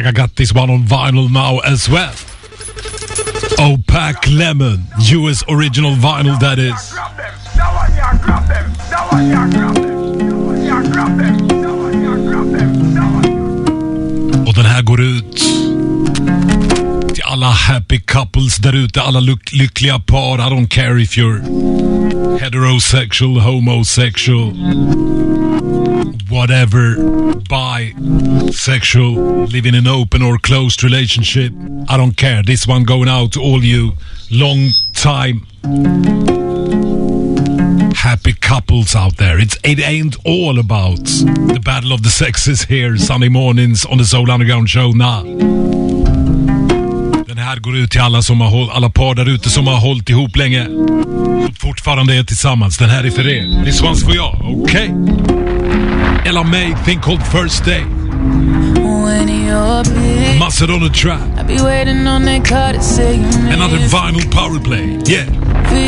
I got this one on vinyl now as well. Opaque Lemon, US original vinyl that is. Och den här går ut till alla happy couples där ute, alla lyckliga par. I don't care if you're heterosexual, homosexual, whatever, bisexual, living in an open or closed relationship. I don't care. This one going out to all you long time happy couples out there. It ain't all about the battle of the sexes here Sunday mornings on the Soul Underground show now. Den här går ut till alla som har alla par där ute som har hållit ihop länge och fortfarande är tillsammans. Den här är för er. This one's for you. Okay. Ella May, Thing Called First Day. Mustard on the track. Another vinyl power play. Yeah.